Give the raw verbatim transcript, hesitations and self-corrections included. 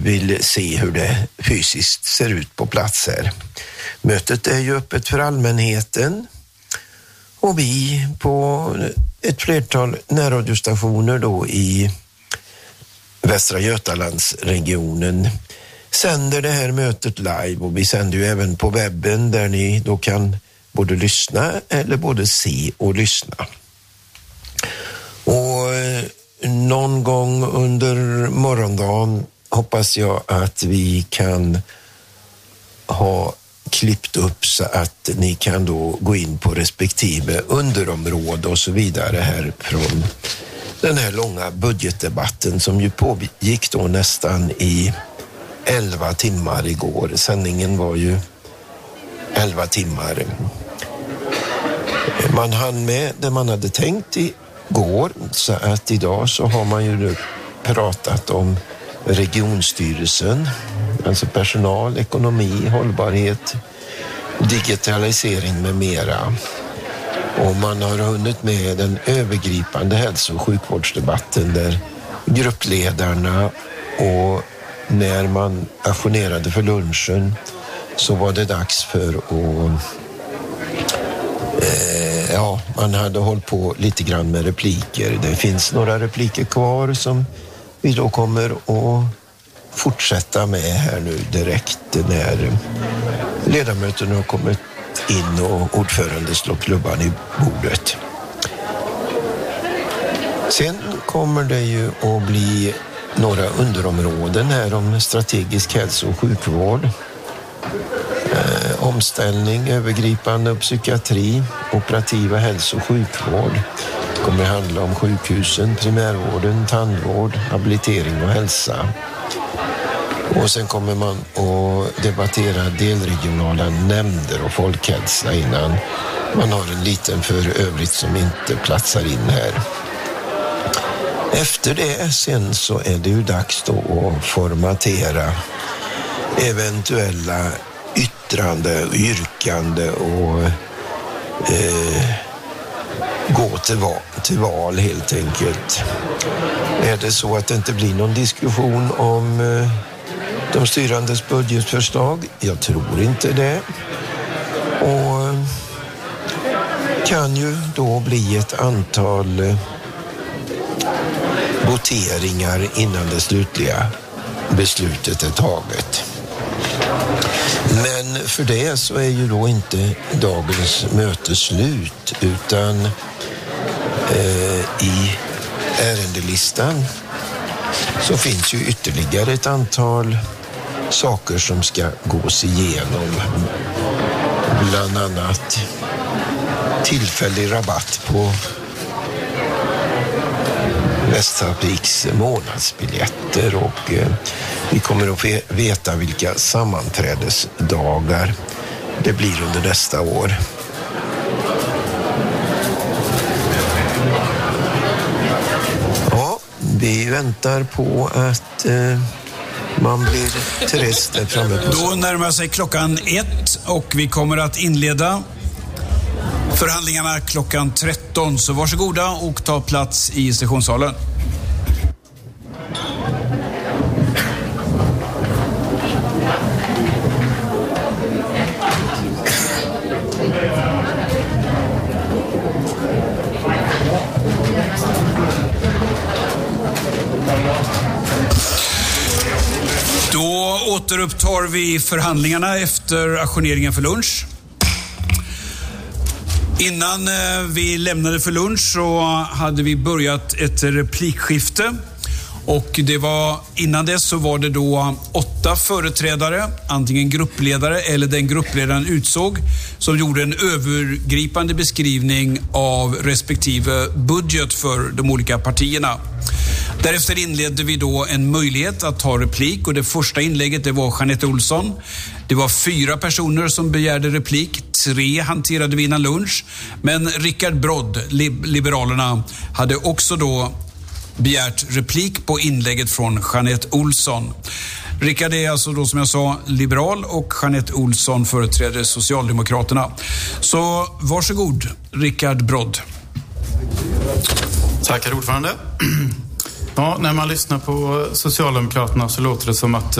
vill se hur det fysiskt ser ut på plats här. Mötet är ju öppet för allmänheten och vi på ett flertal närradiostationer då i Västra Götalandsregionen sänder det här mötet live, och vi sänder ju även på webben där ni då kan både lyssna eller både se och lyssna. Och eh, någon gång under morgondagen hoppas jag att vi kan ha klippt upp så att ni kan då gå in på respektive underområde och så vidare här från den här långa budgetdebatten som ju pågick då nästan i elva timmar igår. Sändningen var ju elva timmar. Man hann med det man hade tänkt igår, så att idag så har man ju nu pratat om regionstyrelsen, alltså personal, ekonomi, hållbarhet, digitalisering med mera. Och man har hunnit med den övergripande hälso- och sjukvårdsdebatten där gruppledarna, och när man ajournerade för lunchen så var det dags för att eh, ja, man hade hållit på lite grann med repliker. Det finns några repliker kvar som vi då kommer att fortsätta med här nu direkt när ledamöterna har kommit in och ordförande slår klubban i bordet. Sen kommer det ju att bli några underområden här om strategisk hälso- och sjukvård, eh, omställning, övergripande psykiatri, operativa hälso- och sjukvård. Det kommer att handla om sjukhusen, primärvården, tandvård, habilitering och hälsa. Och sen kommer man att debattera delregionala nämnder och folkhälsa innan man har en liten för övrigt som inte platsar in här. Efter det sen så är det ju dags då att formatera eventuella yttrande, yrkande och eh, gå till val, till val helt enkelt. Är det så att det inte blir någon diskussion om eh, de styrandes budgetförslag? Jag tror inte det. Och kan ju då bli ett antal eh, voteringar innan det slutliga beslutet är taget. Men för det så är ju då inte dagens möte slut, utan eh, i ärendelistan så finns ju ytterligare ett antal saker som ska gås igenom. Bland annat tillfällig rabatt på Västtrafiks månadsbiljetter, och eh, vi kommer att veta vilka sammanträdesdagar det blir under nästa år. Ja, vi väntar på att eh, man blir till rest där framme på. Då närmar sig klockan ett och vi kommer att inleda förhandlingarna klockan tretton, så varsågoda och ta plats i sessionssalen. Då återupptar vi förhandlingarna efter ajourneringen för lunch. Innan vi lämnade för lunch så hade vi börjat ett replikskifte, och det var, innan dess så var det då åtta företrädare, antingen gruppledare eller den gruppledaren utsåg, som gjorde en övergripande beskrivning av respektive budget för de olika partierna. Därefter inledde vi då en möjlighet att ta replik, och det första inlägget det var Jeanette Olsson. Det var fyra personer som begärde replik, tre hanterade vi innan lunch, men Rickard Brodd, Liberalerna, hade också då begärt replik på inlägget från Jeanette Olsson. Rickard är alltså då, som jag sa, liberal, och Jeanette Olsson företräder Socialdemokraterna. Så varsågod, Rickard Brodd. Tack, herr ordförande. Ja, när man lyssnar på Socialdemokraterna så låter det som att